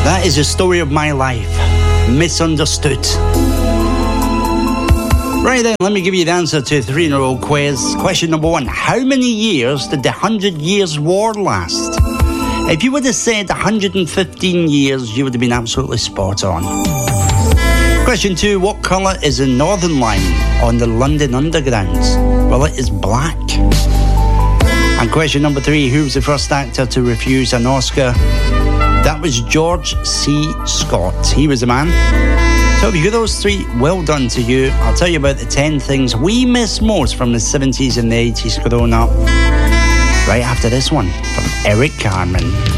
That is the story of my life. Misunderstood. Right then, let me give you the answer to a 3-in-a-row quiz. Question number 1. How many years did the 100 Years' War last? If you would have said 115 years, you would have been absolutely spot on. Question 2. What colour is the Northern Line on the London Underground? Well, it is black. And question number 3. Who was the first actor to refuse an Oscar? That was George C. Scott. He was the man. So if you got those 3, well done to you. I'll tell you about the 10 things we miss most from the 70s and the 80s growing up right after this one from Eric Carmen.